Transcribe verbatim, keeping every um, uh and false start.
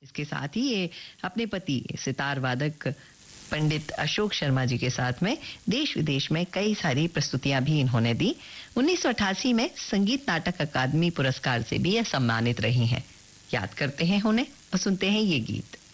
इसके साथ ही ये अपने पति सितार वादक पंडित अशोक शर्मा जी के साथ में देश विदेश में कई सारी प्रस्तुतियां भी इन्होंने दी। उन्नीस सौ अठासी में संगीत नाटक अकादमी पुरस्कार से भी ये सम्मानित रही हैं। याद करते हैं उन्हें और सुनते हैं ये गीत।